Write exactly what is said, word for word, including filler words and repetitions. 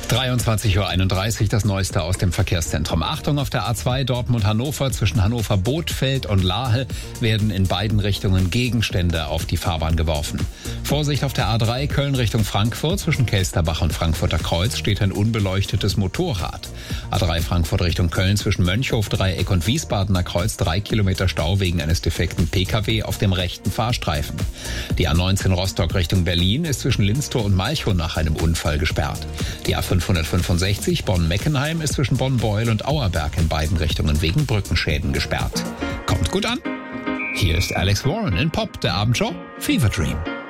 dreiundzwanzig Uhr einunddreißig, das Neueste aus dem Verkehrszentrum. Achtung, auf der A zwei Dortmund-Hannover zwischen Hannover-Bothfeld und Lahe werden in beiden Richtungen Gegenstände auf die Fahrbahn geworfen. Vorsicht auf der A drei Köln Richtung Frankfurt zwischen Kelsterbach und Frankfurter Kreuz steht ein unbeleuchtetes Motorrad. A drei Frankfurt Richtung Köln zwischen Mönchhof-Dreieck und Wiesbadener Kreuz drei Kilometer Stau wegen eines defekten Pkw auf dem rechten Fahrstreifen. Die A neunzehn Rostock Richtung Berlin ist zwischen Linztor und Malchow nach einem Unfall gesperrt. Die A fünfhundertfünfundsechzig Bonn-Meckenheim ist zwischen Bonn-Beuel und Auerberg in beiden Richtungen wegen Brückenschäden gesperrt. Kommt gut an. Hier ist Alex Warren in Pop, der Abendshow Fever Dream.